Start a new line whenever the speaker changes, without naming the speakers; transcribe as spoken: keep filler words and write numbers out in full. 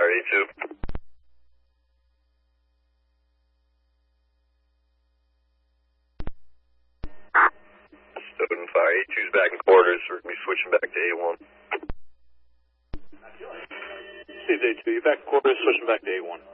Fire A two. Stoughton Fire A two's back in quarters. We're going to be switching back to A one.
Steve A two, you're back in quarters, switching back to A one.